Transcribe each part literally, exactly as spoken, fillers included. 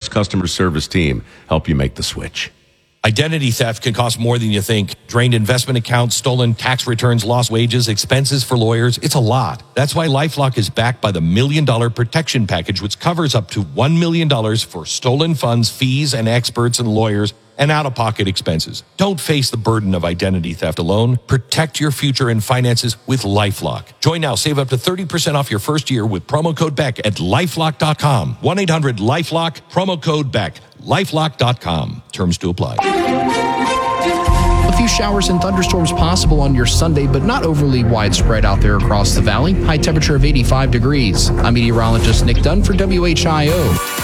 experienced customer service team help you make the switch. Identity theft can cost more than you think. Drained investment accounts, stolen tax returns, lost wages, expenses for lawyers. It's a lot. That's why LifeLock is backed by the Million Dollar Protection Package, which covers up to one million dollars for stolen funds, fees, and experts and lawyers, and out-of-pocket expenses. Don't face the burden of identity theft alone. Protect your future and finances with LifeLock. Join now. Save up to thirty percent off your first year with promo code Beck at lifelock dot com. one eight hundred lifelock, promo code Beck. lifelock dot com. Terms to apply. A few showers and thunderstorms possible on your Sunday, but not overly widespread out there across the valley. High temperature of eighty-five degrees. I'm meteorologist Nick Dunn for W H I O.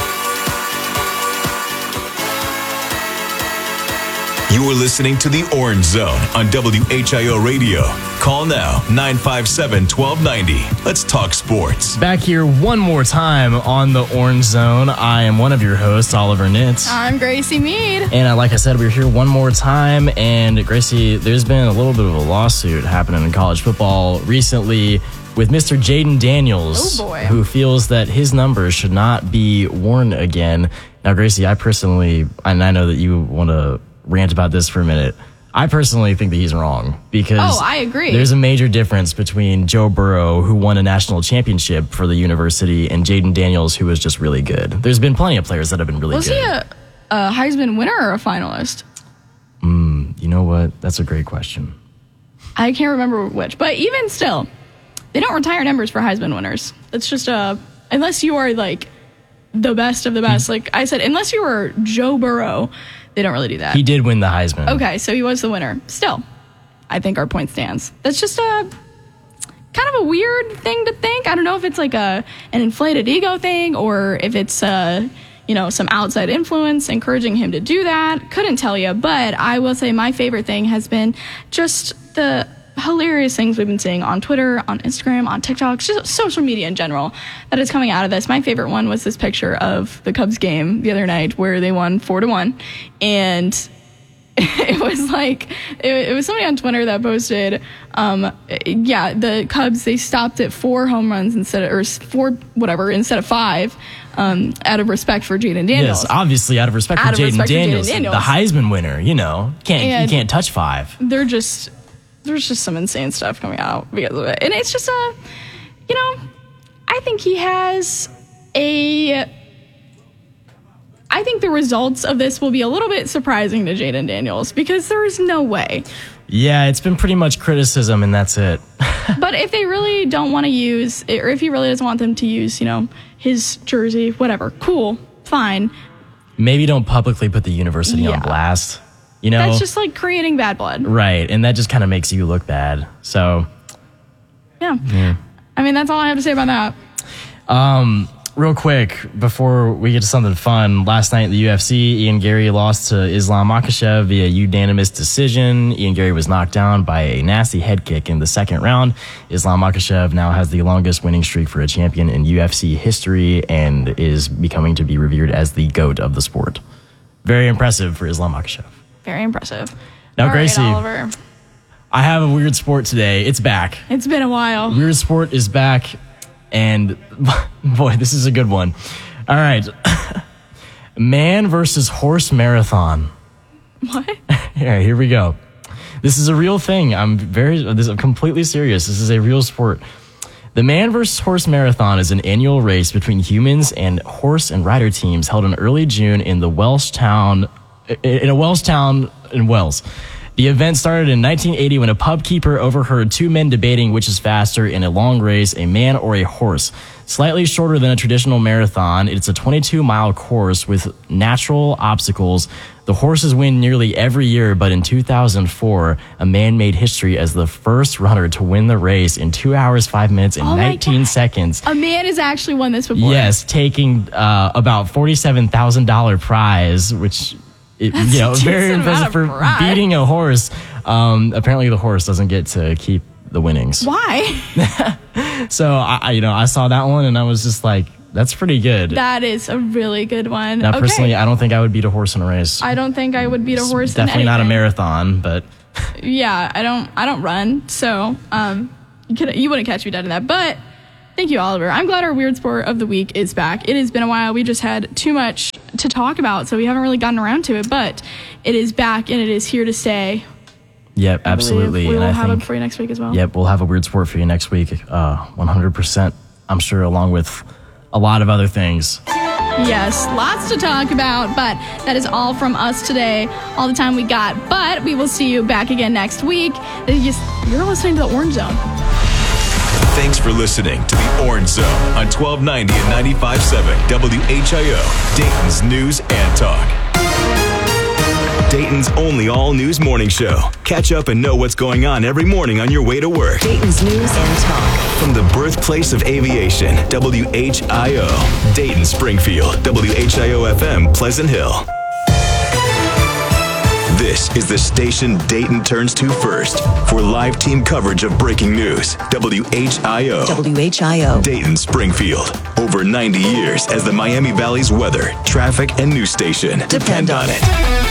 You are listening to The Orange Zone on W H I O Radio. Call now, nine five seven, one two nine zero. Let's talk sports. Back here one more time on The Orange Zone. I am one of your hosts, Oliver Nitz. I'm Gracie Mead. And uh, like I said, we're here one more time. And Gracie, there's been a little bit of a lawsuit happening in college football recently with Mister Jaden Daniels, oh boy. who feels that his numbers should not be worn again. Now, Gracie, I personally, and I know that you want to rant about this for a minute. I personally think that he's wrong because oh, I agree. There's a major difference between Joe Burrow, who won a national championship for the university, and Jaden Daniels, who was just really good. There's been plenty of players that have been really was good. Was he a, a Heisman winner or a finalist? Mm, you know what? That's a great question. I can't remember which, but even still, they don't retire numbers for Heisman winners. It's just a, unless you are like the best of the best. Mm. Like I said, unless you were Joe Burrow, they don't really do that. He did win the Heisman. Okay, so he was the winner. Still, I think our point stands. That's just a kind of a weird thing to think. I don't know if it's like a an inflated ego thing or if it's uh, you know, some outside influence encouraging him to do that. Couldn't tell you, but I will say my favorite thing has been just the hilarious things we've been seeing on Twitter, on Instagram, on TikTok, just social media in general that is coming out of this. My favorite one was this picture of the Cubs game the other night where they won four to one, and it was like it, it was somebody on Twitter that posted, um, yeah, the Cubs, they stopped at four home runs instead of or four whatever instead of five, um, out of respect for Jaden Daniels. Yes, obviously out of respect out for Jaden Daniels, Daniels, the Heisman winner. You know, can't and you can't touch five. They're just. There's just some insane stuff coming out because of it. And it's just a, you know, I think he has a, I think the results of this will be a little bit surprising to Jaden Daniels because there is no way. Yeah, it's been pretty much criticism and that's it. But if they really don't want to use, or if he really doesn't want them to use, you know, his jersey, whatever, cool, fine. Maybe don't publicly put the university yeah. on blast. You know, that's just like creating bad blood. Right. And that just kind of makes you look bad. So, yeah. yeah. I mean, that's all I have to say about that. Um, real quick, before we get to something fun, last night in the U F C, Ian Gary lost to Islam Makhachev via unanimous decision. Ian Gary was knocked down by a nasty head kick in the second round. Islam Makhachev now has the longest winning streak for a champion in U F C history and is becoming to be revered as the GOAT of the sport. Very impressive for Islam Makhachev. Very impressive. Now, All Gracie, right, Oliver. I have a weird sport today. It's back. It's been a while. Weird sport is back, and boy, this is a good one. All right. Man versus horse marathon. What? Yeah, here we go. This is a real thing. I'm very, this is completely serious. This is a real sport. The Man versus Horse Marathon is an annual race between humans and horse and rider teams held in early June in the Welsh town in a Welsh town in Wales. The event started in nineteen eighty when a pub keeper overheard two men debating which is faster in a long race, a man or a horse. Slightly shorter than a traditional marathon, it's a twenty-two mile course with natural obstacles. The horses win nearly every year, but in two thousand four, a man made history as the first runner to win the race in two hours, five minutes, and oh nineteen seconds. A man has actually won this before. Yes, taking uh, about forty-seven thousand dollars prize, which... It, you know, very impressive for pride. beating a horse. Um, apparently, the horse doesn't get to keep the winnings. Why? So, I, I, you know, I saw that one and I was just like, "That's pretty good." That is a really good one. Now, okay. personally, I don't think I would beat a horse in a race. I don't think I would beat a horse. It's definitely in not a anything. marathon, but yeah, I don't. I don't run, so um, you could you wouldn't catch me dead in that. But thank you, Oliver. I'm glad our weird sport of the week is back. It has been a while. We just had too much to talk about, so we haven't really gotten around to it, but it is back and it is here to stay. Yep, absolutely. We will and I have think, it for you next week as well. Yep, we'll have a weird sport for you next week, uh, one hundred percent, I'm sure, along with a lot of other things. Yes, lots to talk about, but that is all from us today, all the time we got. But we will see you back again next week. You're listening to the Orange Zone. Thanks for listening to the Orange Zone on twelve ninety and ninety-five point seven W H I O, Dayton's News and Talk. Dayton's only all-news morning show. Catch up and know what's going on every morning on your way to work. Dayton's News and Talk. From the birthplace of aviation, W H I O, Dayton, Springfield, W H I O F M, Pleasant Hill. This is the station Dayton turns to first for live team coverage of breaking news. W H I O. W H I O. Dayton, Springfield. Over ninety years as the Miami Valley's weather, traffic, and news station. Depend on it.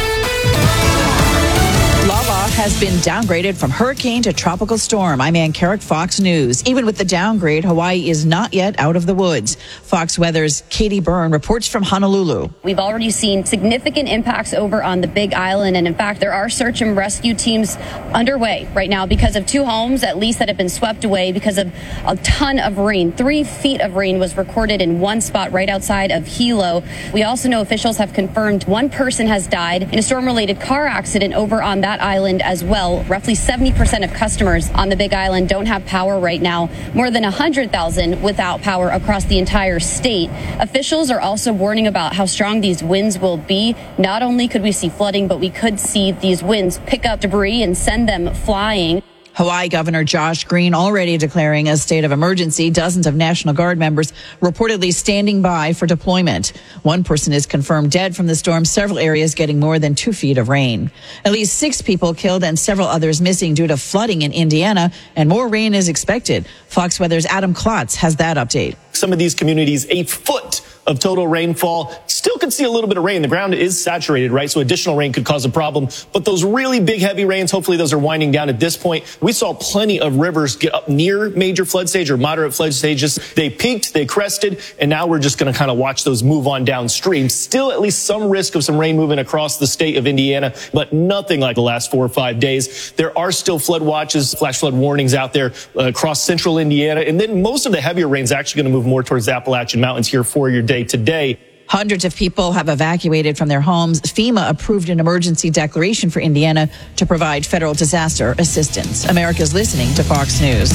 Lala has been downgraded from hurricane to tropical storm. I'm Ann Carrick, Fox News. Even with the downgrade, Hawaii is not yet out of the woods. Fox Weather's Katie Byrne reports from Honolulu. We've already seen significant impacts over on the Big Island. And in fact, there are search and rescue teams underway right now because of two homes, at least, that have been swept away because of a ton of rain. Three feet of rain was recorded in one spot right outside of Hilo. We also know officials have confirmed one person has died in a storm-related car accident over on that island as well. Roughly seventy percent of customers on the Big Island don't have power right now. More than one hundred thousand without power across the entire state. Officials are also warning about how strong these winds will be. Not only could we see flooding, but we could see these winds pick up debris and send them flying. Hawaii Governor Josh Green already declaring a state of emergency. Dozens of National Guard members reportedly standing by for deployment. One person is confirmed dead from the storm, several areas getting more than two feet of rain. At least six people killed and several others missing due to flooding in Indiana, and more rain is expected. Fox Weather's Adam Klotz has that update. Some of these communities, a foot of total rainfall. Still could see a little bit of rain. The ground is saturated, right? So additional rain could cause a problem. But those really big, heavy rains, hopefully those are winding down at this point. We saw plenty of rivers get up near major flood stage or moderate flood stages. They peaked, they crested, and now we're just going to kind of watch those move on downstream. Still at least some risk of some rain moving across the state of Indiana, but nothing like the last four or five days. There are still flood watches, flash flood warnings out there uh, across central Indiana. And then most of the heavier rain is actually going to move more towards the Appalachian Mountains here for your day today. Hundreds of people have evacuated from their homes. FEMA approved an emergency declaration for Indiana to provide federal disaster assistance. America's listening to Fox News.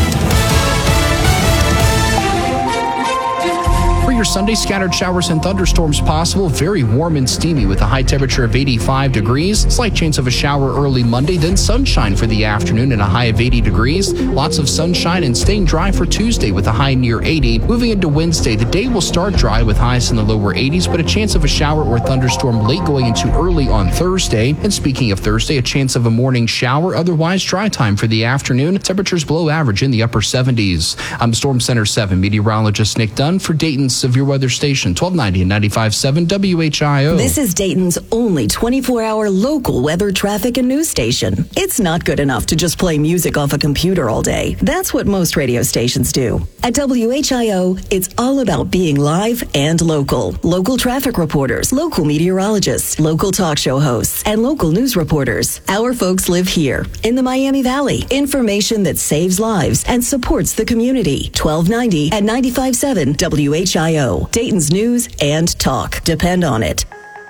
For your Sunday, scattered showers and thunderstorms possible. Very warm and steamy with a high temperature of eighty-five degrees. Slight chance of a shower early Monday, then sunshine for the afternoon and a high of eighty degrees. Lots of sunshine and staying dry for Tuesday with a high near eighty. Moving into Wednesday, the day will start dry with highs in the lower eighties, but a chance of a shower or thunderstorm late going into early on Thursday. And speaking of Thursday, a chance of a morning shower, otherwise dry time for the afternoon. Temperatures below average in the upper seventies. I'm Storm Center seven meteorologist Nick Dunn for Dayton's Severe Weather Station, twelve ninety and ninety-five point seven W H I O. This is Dayton's only twenty-four hour local weather, traffic, and news station. It's not good enough to just play music off a computer all day. That's what most radio stations do. At W H I O, it's all about being live and local. Local traffic reporters, local meteorologists, local talk show hosts, and local news reporters. Our folks live here in the Miami Valley. Information that saves lives and supports the community. twelve ninety and ninety-five point seven W H I O. Dayton's News and Talk. Depend on it.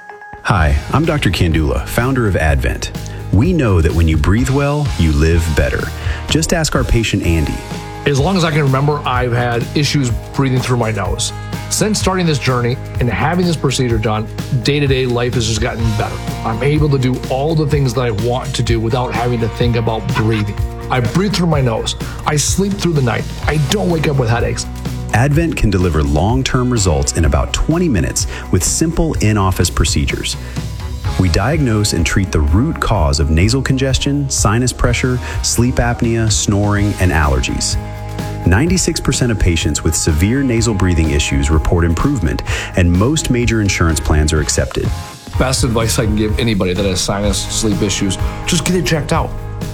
Hi, I'm Doctor Kandula, founder of Advent. We know that when you breathe well, you live better. Just ask our patient Andy. As long as I can remember, I've had issues breathing through my nose. Since starting this journey and having this procedure done, day-to-day life has just gotten better. I'm able to do all the things that I want to do without having to think about breathing. I breathe through my nose. I sleep through the night. I don't wake up with headaches. Advent can deliver long-term results in about twenty minutes with simple in-office procedures. We diagnose and treat the root cause of nasal congestion, sinus pressure, sleep apnea, snoring, and allergies. ninety-six percent of patients with severe nasal breathing issues report improvement, and most major insurance plans are accepted. Best advice I can give anybody that has sinus, sleep issues, just get it checked out.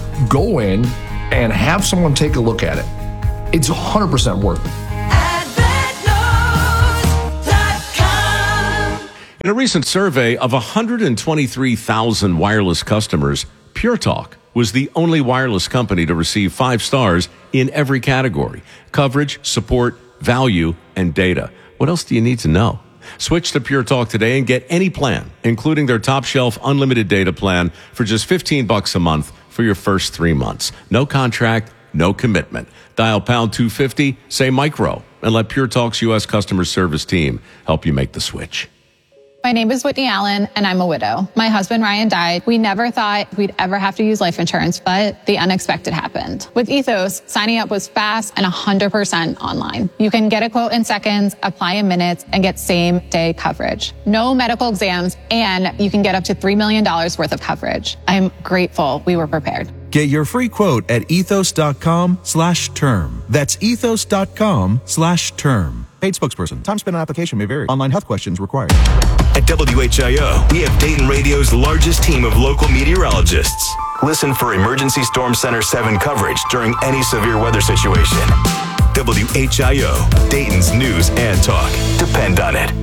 Go in and have someone take a look at it. It's one hundred percent worth it. In a recent survey of one hundred twenty-three thousand wireless customers, Pure Talk was the only wireless company to receive five stars in every category: coverage, support, value, and data. What else do you need to know? Switch to Pure Talk today and get any plan, including their top shelf unlimited data plan for just fifteen bucks a month for your first three months. No contract, no commitment. Dial pound two fifty, say micro, and let Pure Talk's U S customer service team help you make the switch. My name is Whitney Allen, and I'm a widow. My husband, Ryan, died. We never thought we'd ever have to use life insurance, but the unexpected happened. With Ethos, signing up was fast and one hundred percent online. You can get a quote in seconds, apply in minutes, and get same-day coverage. No medical exams, and you can get up to three million dollars worth of coverage. I'm grateful we were prepared. Get your free quote at ethos.com slash term. That's ethos.com slash term. Paid spokesperson. Time spent on application may vary. Online health questions required. At W H I O, we have Dayton Radio's largest team of local meteorologists. Listen for Emergency Storm Center seven coverage during any severe weather situation. W H I O, Dayton's news and talk. Depend on it.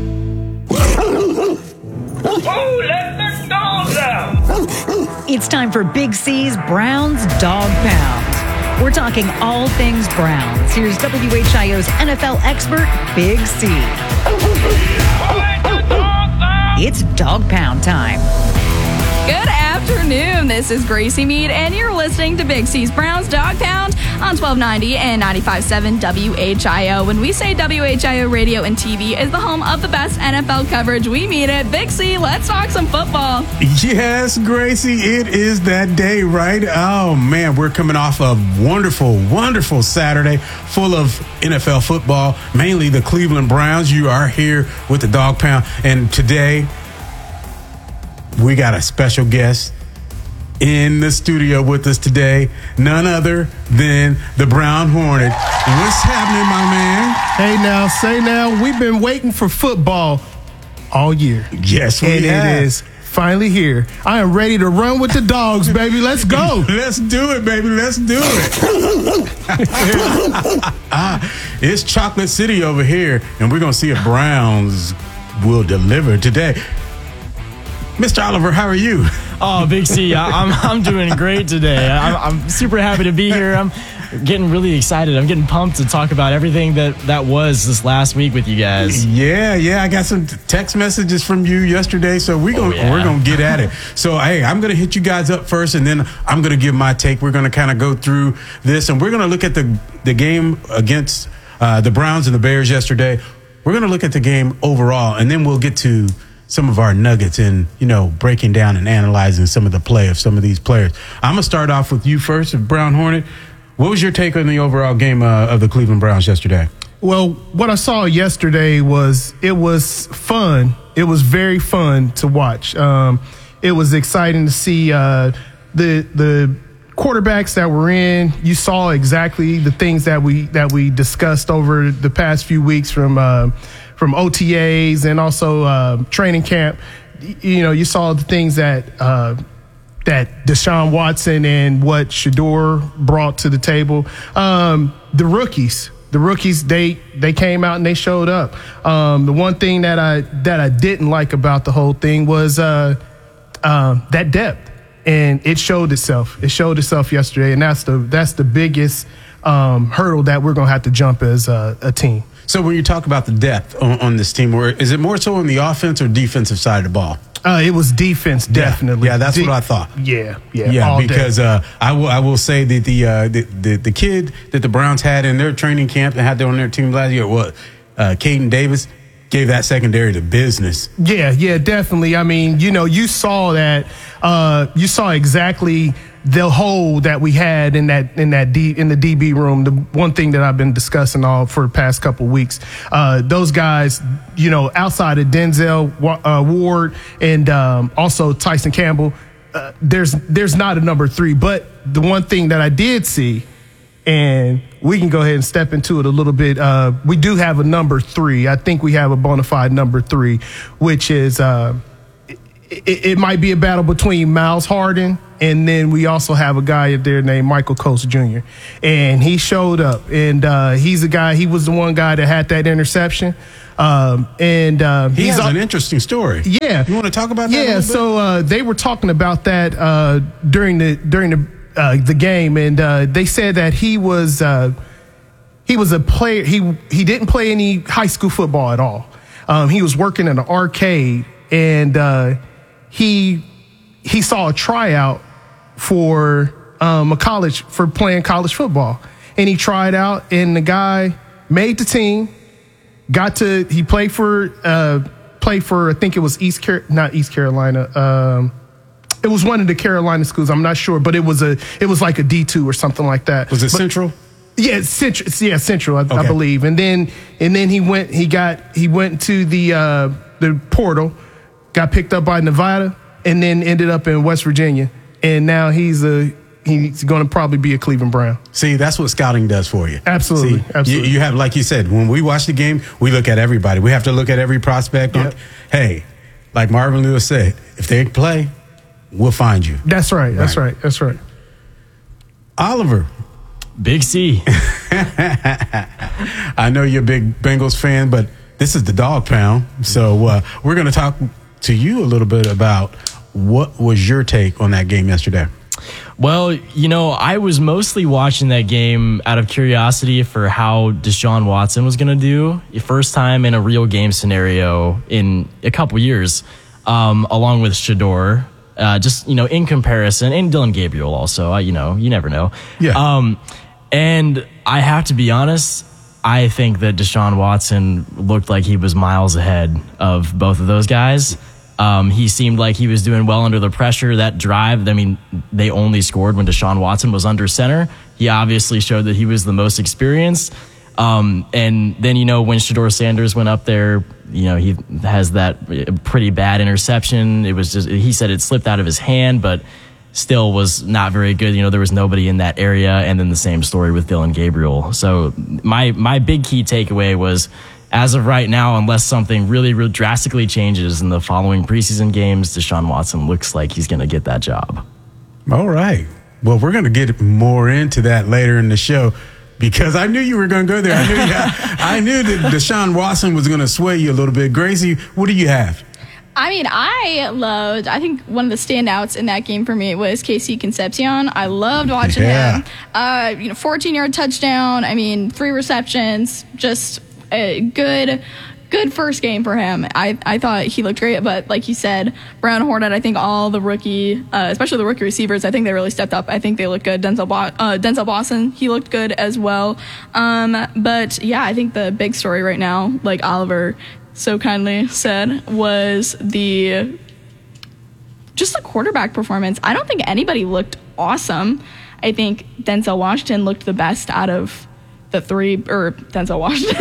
Oh, let the dogs out! It's time for Big C's Browns Dog Pound. We're talking all things Browns. Here's W H I O's N F L expert, Big C. It's Dog Pound time. Good afternoon. This is Gracie Mead, and you're listening to Big C's Browns Dog Pound on twelve ninety and ninety-five point seven W H I O. When we say W H I O Radio and T V is the home of the best N F L coverage, we mean it. Big C, let's talk some football. Yes, Gracie, it is that day, right? Oh, man, we're coming off a wonderful, wonderful Saturday full of N F L football, mainly the Cleveland Browns. You are here with the Dog Pound, and today we got a special guest in the studio with us today, none other than the Brown Hornet. What's happening, my man? Hey now, say now, we've been waiting for football all year. Yes, we and have. It is finally here. I am ready to run with the dogs, baby. Let's go. Let's do it, baby. Let's do it. ah, it's Chocolate City over here, and we're going to see if Browns will deliver today. Mister Oliver, how are you? Oh, Big C, I, I'm I'm doing great today. I'm, I'm super happy to be here. I'm getting really excited. I'm getting pumped to talk about everything that, that was this last week with you guys. Yeah, yeah. I got some text messages from you yesterday, so we're gonna oh, yeah. we're gonna get at it. So hey, I'm gonna hit you guys up first, and then I'm gonna give my take. We're gonna kind of go through this, and we're gonna look at the the game against uh, the Browns and the Bears yesterday. We're gonna look at the game overall, and then we'll get to some of our nuggets and, you know, breaking down and analyzing some of the play of some of these players. I'm going to start off with you first, Brown Hornet. What was your take on the overall game uh, of the Cleveland Browns yesterday? Well, what I saw yesterday was it was fun. It was very fun to watch. Um, it was exciting to see uh, the the quarterbacks that were in. You saw exactly the things that we that we discussed over the past few weeks from uh, from O T As and also uh, training camp. You know, you saw the things that uh, that Deshaun Watson and what Shedeur brought to the table. Um, the rookies, the rookies, they they came out and they showed up. Um, the one thing that I that I didn't like about the whole thing was uh, uh, that depth, and it showed itself. It showed itself yesterday, and that's the that's the biggest um, hurdle that we're gonna have to jump as a, a team. So when you talk about the depth on, on this team, or is it more so on the offense or defensive side of the ball? Uh, it was defense, definitely. Yeah, yeah that's De- what I thought. Yeah, yeah, yeah. all Because uh, I will, I will say that the, uh, the the the kid that the Browns had in their training camp and had on their team last year, what, uh, Caden Davis, gave that secondary to business. Yeah, yeah, definitely. I mean, you know, you saw that. Uh, you saw exactly the hole that we had in that in that D in the D B room. The one thing that I've been discussing all for the past couple of weeks. Uh, those guys, you know, outside of Denzel uh, Ward and um, also Tyson Campbell, uh, there's there's not a number three. But the one thing that I did see, and we can go ahead and step into it a little bit. Uh, we do have a number three. I think we have a bona fide number three, which is uh, it, it might be a battle between Miles Harden and then we also have a guy up there named Michael Coates Junior And he showed up, and uh, he's a guy. He was the one guy that had that interception. Um, and uh, he he's has a, an interesting story. Yeah, you want to talk about that? Yeah, so uh, they were talking about that uh, during the during the uh, the game, and uh, they said that he was uh, he was a player. He he didn't play any high school football at all. Um, he was working in an arcade, and uh, he he saw a tryout for um, a college for playing college football, and he tried out, and the guy made the team. Got to he played for uh, played for I think it was East Car- not East Carolina. Um, it was one of the Carolina schools. I'm not sure, but it was a it was like a D two or something like that. Was it but, Central? Yeah, Central. Yeah, Central. I, okay. I believe. And then and then he went. He got he went to the uh, the portal, got picked up by Nevada, and then ended up in West Virginia. And now he's a he's going to probably be a Cleveland Brown. See, that's what scouting does for you. Absolutely. See, absolutely. You, you have, like you said, when we watch the game, we look at everybody. We have to look at every prospect. Yep. Hey, like Marvin Lewis said, if they play, we'll find you. That's right. That's right. right. That's right. Oliver. Big C. I know you're a big Bengals fan, but this is the Dog Pound. So uh, we're going to talk to you a little bit about what was your take on that game yesterday. Well, you know, I was mostly watching that game out of curiosity for how Deshaun Watson was going to do. First time in a real game scenario in a couple years, um, along with Shedeur. Uh, just, you know, in comparison, and Dylan Gabriel also, uh, you know, you never know. Yeah. Um, and I have to be honest, I think that Deshaun Watson looked like he was miles ahead of both of those guys. Um, he seemed like he was doing well under the pressure. That drive, I mean, they only scored when Deshaun Watson was under center. He obviously showed that he was the most experienced. Um, and then, you know, when Shedeur Sanders went up there, you know, he has that pretty bad interception. It was just, he said it slipped out of his hand, but still was not very good. You know, there was nobody in that area. And then the same story with Dylan Gabriel. So my, my big key takeaway was, as of right now, unless something really, really drastically changes in the following preseason games, Deshaun Watson looks like he's going to get that job. All right. Well, we're going to get more into that later in the show because I knew you were going to go there. I knew, you had, I knew that Deshaun Watson was going to sway you a little bit. Gracie, what do you have? I mean, I loved, I think one of the standouts in that game for me was K C Concepcion. I loved watching Yeah. him. Uh, you know, fourteen-yard touchdown. I mean, three receptions. Just a good, good first game for him. I, I thought he looked great, but like you said, Brown Hornet, I think all the rookie, uh, especially the rookie receivers, I think they really stepped up. I think they looked good. Denzel, Bo- uh, Denzel Boston, he looked good as well. Um, but yeah, I think the big story right now, like Oliver so kindly said, was the just the quarterback performance. I don't think anybody looked awesome. I think Denzel Washington looked the best out of the three, or Denzel Washington.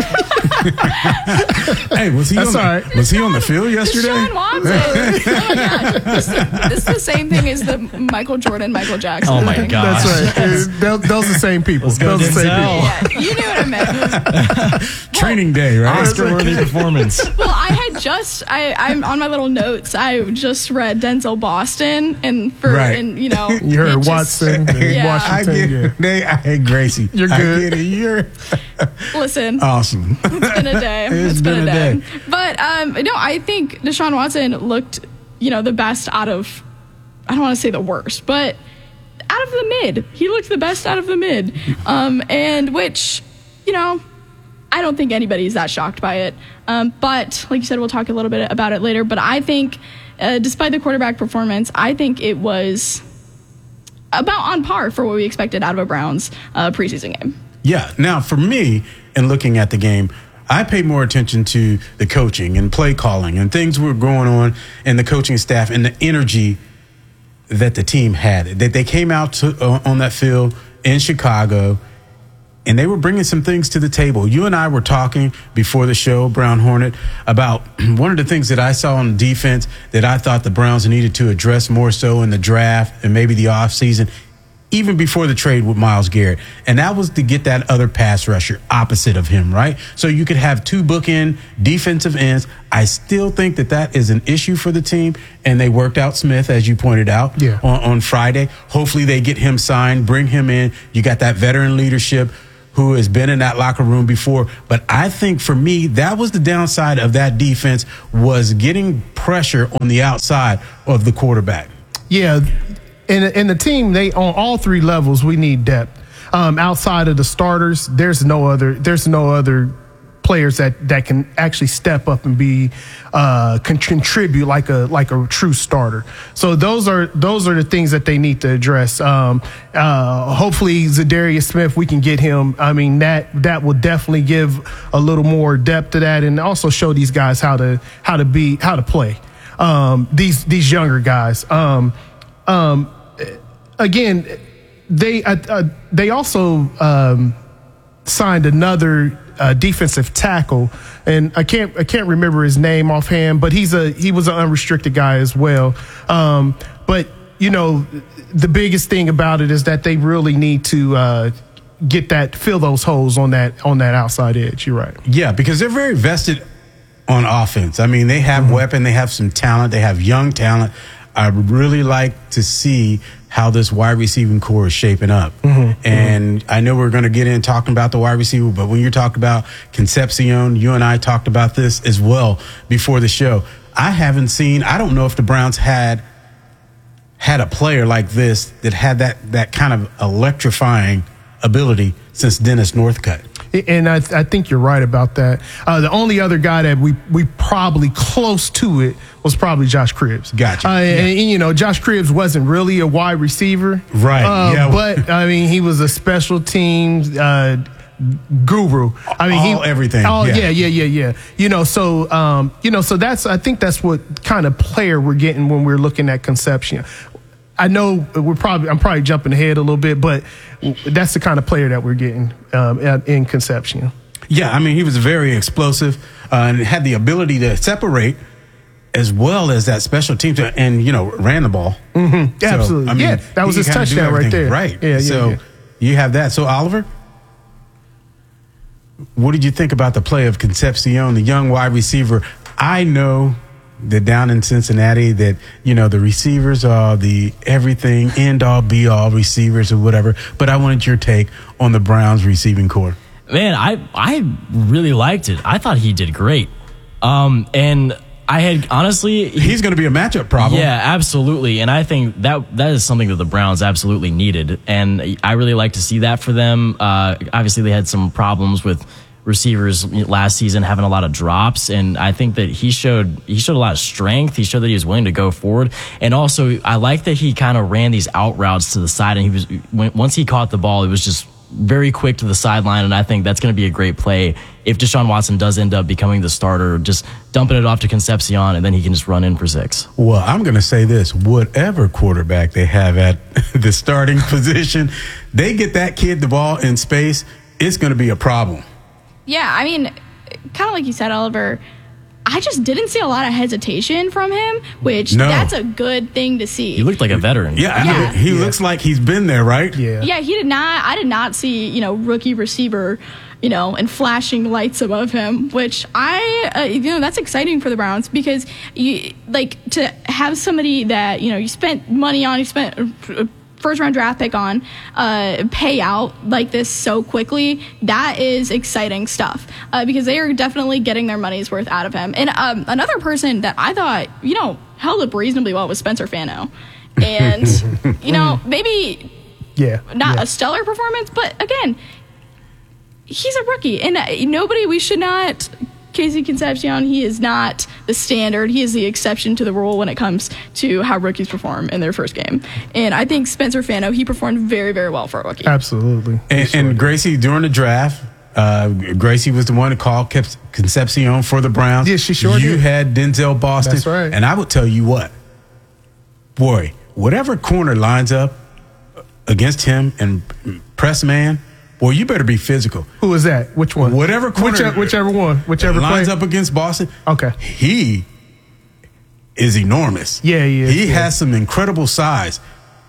Hey, was he, on the, right. was he on the field yesterday? Deshaun Watson. Oh my God. This, this is the same thing as the Michael Jordan, Michael Jackson. Oh my thing. gosh. That's right. Those, those are the same people. Let's go Those are the same Denzel. people. Yeah, you knew what I meant. Training day, right? Oscar-worthy performance. Well, I had just, I, I'm on my little notes. I just read Denzel Boston, and for, Right. and you know, You heard it just- Watson, and Yeah. I Washington. get Yeah. they, I hate Gracie. You're I good. get it. You're Listen, awesome. it's been a day. It's it's been, been a a day. day. But um, no, I think Deshaun Watson looked, you know, the best out of, I don't want to say the worst, but out of the mid. He looked the best out of the mid. Um, and which, you know, I don't think anybody's that shocked by it. Um, but like you said, we'll talk a little bit about it later. But I think, uh, despite the quarterback performance, I think it was about on par for what we expected out of a Browns uh, preseason game. Yeah. Now, for me, in looking at the game, I paid more attention to the coaching and play calling and things were going on and the coaching staff and the energy that the team had. That they came out to, uh, on that field in Chicago and they were bringing some things to the table. You and I were talking before the show, Brown Hornet, about one of the things that I saw on defense that I thought the Browns needed to address more so in the draft and maybe the offseason even before the trade with Myles Garrett. And that was to get that other pass rusher opposite of him, right? So you could have two bookend defensive ends. I still think that that is an issue for the team. And they worked out Smith, as you pointed out, yeah. on, on Friday. Hopefully they get him signed, bring him in. You got that veteran leadership who has been in that locker room before. But I think for me, that was the downside of that defense, was getting pressure on the outside of the quarterback. Yeah. In, in the team, they on all three levels, we need depth. Um, outside of the starters, there's no other there's no other players that, that can actually step up and be uh, can contribute like a like a true starter. So those are those are the things that they need to address. Um, uh, hopefully, Zadarius Smith, we can get him. I mean, that that will definitely give a little more depth to that, and also show these guys how to how to be how to play. Um, these these younger guys. Um, um, Again, they uh, uh, they also um, signed another uh, defensive tackle, and I can't I can't remember his name offhand, but he's a he was an unrestricted guy as well. Um, but you know, the biggest thing about it is that they really need to uh, get that fill those holes on that on that outside edge. You're right. Yeah, because they're very vested on offense. I mean, they have mm-hmm. weapon, they have some talent, they have young talent. I would really like to see how this wide receiving core is shaping up. Mm-hmm. And mm-hmm. I know we're going to get in talking about the wide receiver, but when you're talking about Concepcion, you and I talked about this as well before the show. I haven't seen, I don't know if the Browns had had a player like this that had that, that kind of electrifying ability since Dennis Northcutt. And I, I think you're right about that. Uh, the only other guy that we we probably close to it was probably Josh Cribbs. Gotcha. Uh, yeah. and, and, you know, Josh Cribbs wasn't really a wide receiver. Right. Uh, yeah. But, I mean, he was a special teams uh, guru. I mean, all, he, everything. Oh, yeah. yeah, yeah, yeah, yeah. You know, so, um, you know, so that's, I think that's what kind of player we're getting when we're looking at Concepcion. I know we're probably, I'm probably jumping ahead a little bit, but that's the kind of player that we're getting um, in Concepcion. Yeah, I mean, he was very explosive uh, and had the ability to separate as well as that special team to, and, you know, ran the ball. Mm-hmm. So, absolutely. I mean, yeah, that was his touchdown right there. Right. Yeah, yeah, so yeah. you have that. So, Oliver, what did you think about the play of Concepcion, the young wide receiver? I know that down in Cincinnati that, you know, the receivers are the everything, end all, be all receivers or whatever. But I wanted your take on the Browns receiving core. Man, I I really liked it. I thought he did great. Um, and I had honestly, he, he's going to be a matchup problem. Yeah, absolutely. And I think that that is something that the Browns absolutely needed. And I really like to see that for them. Uh, obviously, they had some problems with receivers last season, having a lot of drops, and I think that he showed he showed a lot of strength. He showed that he was willing to go forward, and also I like that he kind of ran these out routes to the side, and he was when, once he caught the ball, it was just very quick to the sideline, and I think that's going to be a great play if Deshaun Watson does end up becoming the starter, just dumping it off to Concepcion, and then he can just run in for six. Well, I'm going to say this. Whatever quarterback they have at the starting position, they get that kid the ball in space, it's going to be a problem. Yeah, I mean, kind of like you said, Oliver, I just didn't see a lot of hesitation from him, which no. that's a good thing to see. He looked like a veteran. Yeah, yeah. I mean, he yeah. looks like he's been there, right? Yeah. Yeah, he did not. I did not see, you know, rookie receiver, you know, and flashing lights above him, which I, uh, you know, that's exciting for the Browns because you like to have somebody that, you know, you spent money on, you spent a first round draft pick on, uh, pay out like this so quickly. That is exciting stuff uh, because they are definitely getting their money's worth out of him. And um, another person that I thought, you know, held up reasonably well was Spencer Fano. And, you know, maybe yeah, not yeah. a stellar performance, but again, he's a rookie. And uh, nobody, we should not, Casey Concepcion, he is not the standard. He is the exception to the rule when it comes to how rookies perform in their first game. And I think Spencer Fano, he performed very, very well for a rookie. Absolutely. And, sure and Gracie, during the draft, uh, Gracie was the one that called Concepcion for the Browns. Yeah, she sure you did. You had Denzel Boston. That's right. And I would tell you what, boy, whatever corner lines up against him and press man, boy, you better be physical. Who is that? Which one? Whatever corner. Whichever, whichever one. Whichever lines play. up against Boston. Okay. He is enormous. Yeah, he is. He yeah. has some incredible size.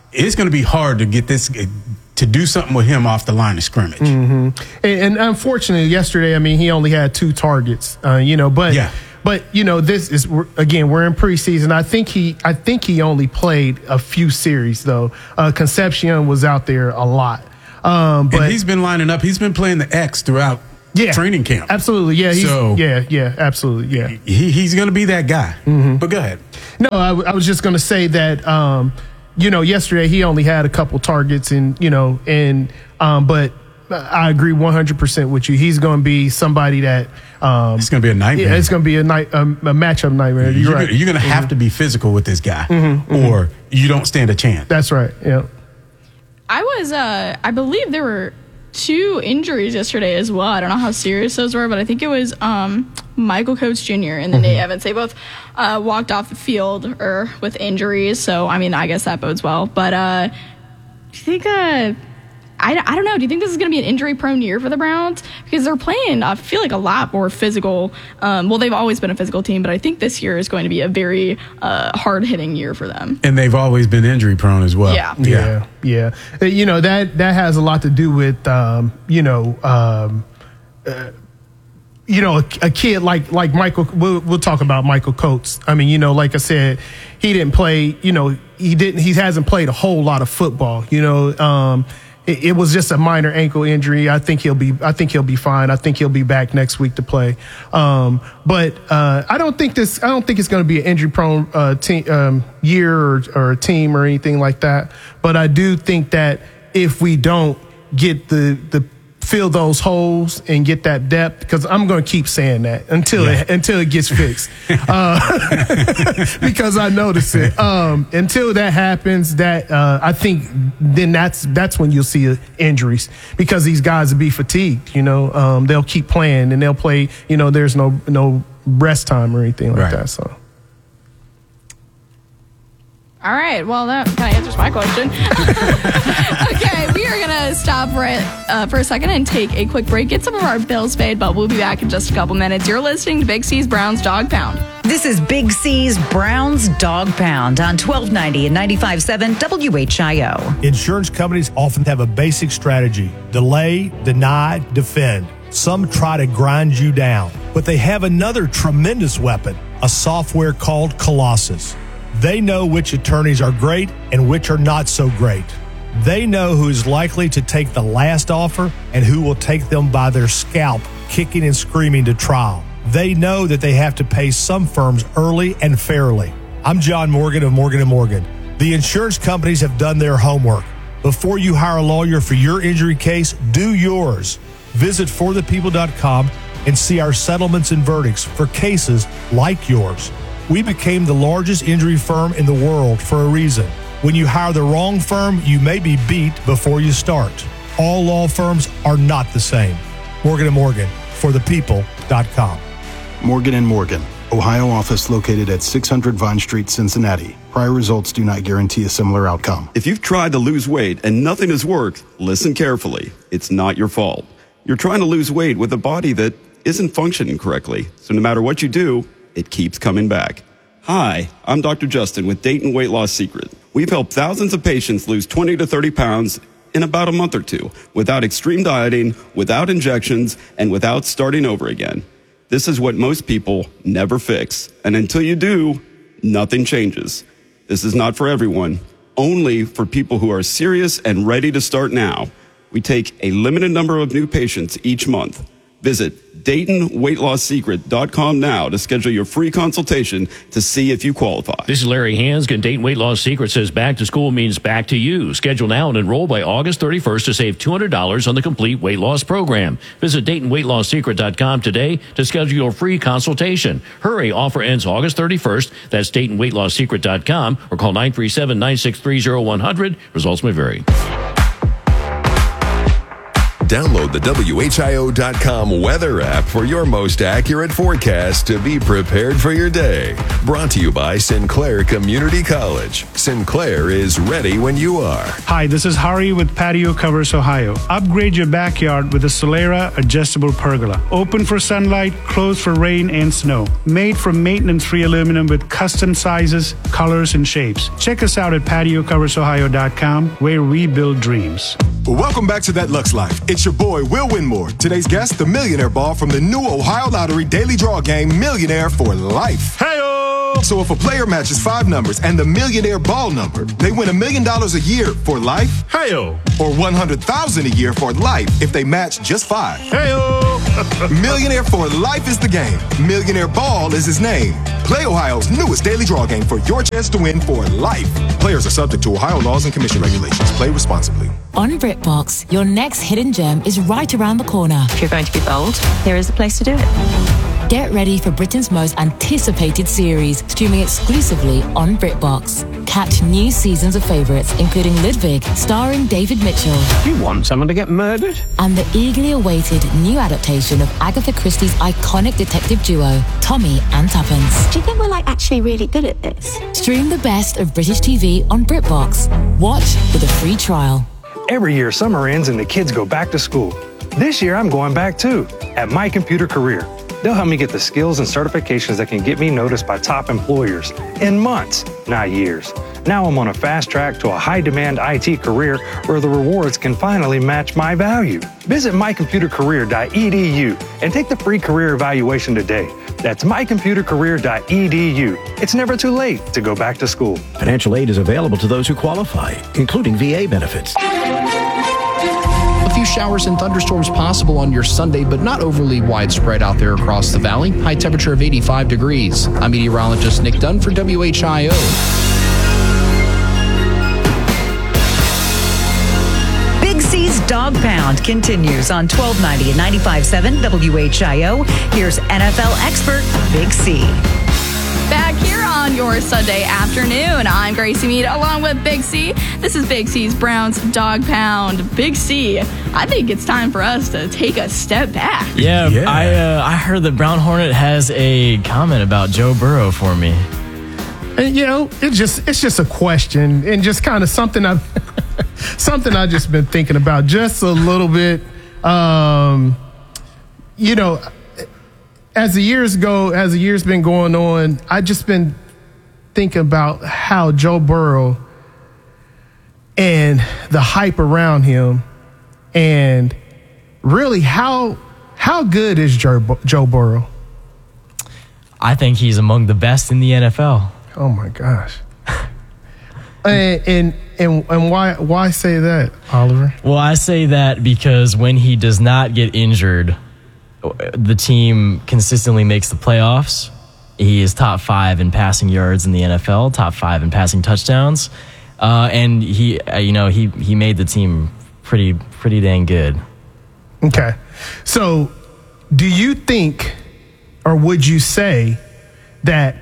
it's going to be hard to get this to do something with him off the line of scrimmage. Mm-hmm. And, and unfortunately, yesterday, I mean, he only had two targets. Uh, you know, but yeah. but you know, this is again, we're in preseason. I think he I think he only played a few series though. Uh, Concepcion was out there a lot. Um, but and he's been lining up. He's been playing the X throughout yeah, training camp. Absolutely, yeah. He's, so yeah, yeah, absolutely, yeah. He, he's going to be that guy. Mm-hmm. But go ahead. No, I, w- I was just going to say that. Um, you know, yesterday he only had a couple targets, and you know, and um, but I agree one hundred percent with you. He's going to be somebody that um, it's going to be a nightmare. Yeah, it's going to be a night a, a matchup nightmare. You're, you're right. Gonna, you're going to mm-hmm. have to be physical with this guy, mm-hmm, or mm-hmm. you don't stand a chance. That's right. Yeah. I was, uh, I believe there were two injuries yesterday as well. I don't know how serious those were, but I think it was um, Michael Coates Junior and then mm-hmm. Nate Evans. They both uh, walked off the field or with injuries. So, I mean, I guess that bodes well. But uh, do you think, uh, I, I don't know, do you think this is going to be an injury-prone year for the Browns? Because they're playing, I feel like, a lot more physical. Um, well, they've always been a physical team, but I think this year is going to be a very uh, hard-hitting year for them. And they've always been injury-prone as well. Yeah. Yeah, yeah. yeah. You know, that, that has a lot to do with, um, you know, um, uh, you know, a, a kid like like Michael, we'll, we'll talk about Michael Coates. I mean, you know, like I said, he didn't play, you know, he didn't, he hasn't played a whole lot of football, you know, um, It, it was just a minor ankle injury. I think he'll be. I think he'll be fine. I think he'll be back next week to play. Um, but uh, I don't think this. I don't think it's going to be an injury-prone uh, team um, year or, or a team or anything like that. But I do think that if we don't get the the fill those holes and get that depth, because I'm going to keep saying that until yeah. it, until it gets fixed, uh, because I notice it. Um, until that happens, that uh, I think then that's that's when you'll see uh, injuries, because these guys will be fatigued. You know, um, they'll keep playing and they'll play. You know, there's no no rest time or anything like right. that. So. All right, well, that kind of answers my question. Okay, we are going to stop right uh, for a second and take a quick break, get some of our bills paid, but we'll be back in just a couple minutes. You're listening to Big C's Browns Dog Pound. This is Big C's Browns Dog Pound on twelve ninety and ninety-five point seven W H I O. Insurance companies often have a basic strategy: delay, deny, defend. Some try to grind you down, but they have another tremendous weapon, a software called Colossus. They know which attorneys are great and which are not so great. They know who is likely to take the last offer and who will take them by their scalp, kicking and screaming to trial. They know that they have to pay some firms early and fairly. I'm John Morgan of Morgan and Morgan. The insurance companies have done their homework. Before you hire a lawyer for your injury case, do yours. Visit for the people dot com and see our settlements and verdicts for cases like yours. We became the largest injury firm in the world for a reason. When you hire the wrong firm, you may be beat before you start. All law firms are not the same. Morgan and Morgan, for the people dot com. Morgan and Morgan, Ohio office located at six hundred Vine Street, Cincinnati. Prior results do not guarantee a similar outcome. If you've tried to lose weight and nothing has worked, listen carefully. It's not your fault. You're trying to lose weight with a body that isn't functioning correctly. So no matter what you do, it keeps coming back. Hi, I'm Doctor Justin with Dayton Weight Loss Secret. We've helped thousands of patients lose twenty to thirty pounds in about a month or two without extreme dieting, without injections, and without starting over again. This is what most people never fix. And until you do, nothing changes. This is not for everyone, only for people who are serious and ready to start now. We take a limited number of new patients each month. Visit Dayton Weight Loss Secret dot com now to schedule your free consultation to see if you qualify. This is Larry Hanskin. Dayton Weight Loss Secret says back to school means back to you. Schedule now and enroll by August thirty-first to save two hundred dollars on the complete weight loss program. Visit Dayton Weight Loss Secret dot com today to schedule your free consultation. Hurry, offer ends August thirty-first. That's Dayton Weight Loss Secret dot com or call nine three seven, nine six three, zero one hundred. Results may vary. Download the W H I O dot com weather app for your most accurate forecast to be prepared for your day. Brought to you by Sinclair Community College. Sinclair is ready when you are. Hi, this is Hari with Patio Covers Ohio. Upgrade your backyard with a Solera adjustable pergola. Open for sunlight, closed for rain and snow. Made from maintenance-free aluminum with custom sizes, colors, and shapes. Check us out at patio covers ohio dot com, where we build dreams. Welcome back to That Lux Life. It's your boy, Will Winmore. Today's guest, the Millionaire Ball from the new Ohio Lottery Daily Draw game, Millionaire for Life. Hey-o! So if a player matches five numbers and the Millionaire Ball number, they win a million dollars a year for life. Hey-o! Or one hundred thousand dollars a year for life if they match just five. Hey-o! Millionaire for Life is the game. Millionaire Ball is his name. Play Ohio's newest daily draw game for your chance to win for life. Players are subject to Ohio laws and commission regulations. Play responsibly. On BritBox, your next hidden gem is right around the corner. If you're going to be bold, here is the place to do it. Get ready for Britain's most anticipated series, streaming exclusively on BritBox. Catch new seasons of favourites, including Ludwig, starring David Mitchell. You want someone to get murdered? And the eagerly awaited new adaptation of Agatha Christie's iconic detective duo, Tommy and Tuppence. Do you think we're like actually really good at this? Stream the best of British T V on BritBox. Watch with a free trial. Every year, summer ends and the kids go back to school. This year, I'm going back too, at My Computer Career. They'll help me get the skills and certifications that can get me noticed by top employers in months, not years. Now I'm on a fast track to a high-demand I T career where the rewards can finally match my value. Visit my computer career dot e d u and take the free career evaluation today. That's my computer career dot e d u. It's never too late to go back to school. Financial aid is available to those who qualify, including V A benefits. A few showers and thunderstorms possible on your Sunday, but not overly widespread out there across the valley. High temperature of eighty-five degrees. I'm meteorologist Nick Dunn for W H I O. Big C's Dog Pound continues on twelve ninety and ninety-five point seven W H I O. Here's N F L expert Big C. Back here on your Sunday afternoon, I'm Gracie Mead along with Big C. This is Big C's Browns Dog Pound. Big C, I think it's time for us to take a step back. Yeah, yeah. I uh, I heard that Brown Hornet has a comment about Joe Burrow for me. And, you know, it's just it's just a question and just kind of something I've something I've just been thinking about just a little bit. Um, you know. As the years go, as the years been going on, I just been thinking about how Joe Burrow and the hype around him, and really how how good is Joe, Joe Burrow? I think he's among the best in the N F L. Oh my gosh! and, and and and why why say that, Oliver? Well, I say that because when he does not get injured, the team consistently makes the playoffs. He is top five in passing yards in the N F L, top five in passing touchdowns, uh, and he, uh, you know, he he made the team pretty pretty dang good. Okay, so do you think, or would you say that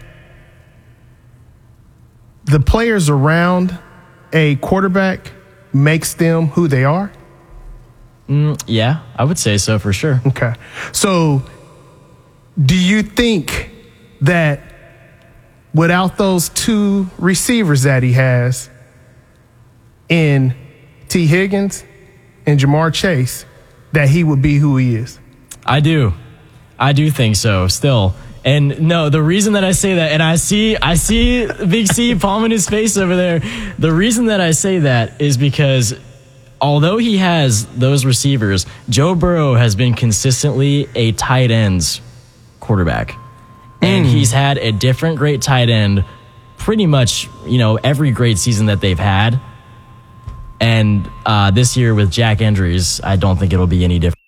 the players around a quarterback makes them who they are? Mm, yeah, I would say so for sure. Okay. So do you think that without those two receivers that he has in T. Higgins and Jamar Chase, that he would be who he is? I do. I do think so still. And no, the reason that I say that, and I see I see Big C palming his face over there, the reason that I say that is because although he has those receivers, Joe Burrow has been consistently a tight ends quarterback. And mm. he's had a different great tight end pretty much, you know, every great season that they've had. And uh, this year with Jack Andrews, I don't think it'll be any different.